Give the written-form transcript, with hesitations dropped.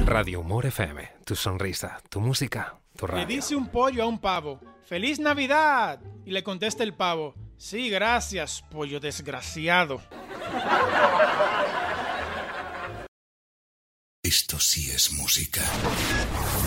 Radio Humor FM, tu sonrisa, tu música, tu radio. Le dice un pollo a un pavo, ¡Feliz Navidad! Y le contesta el pavo, sí, gracias, pollo desgraciado. Esto sí es música.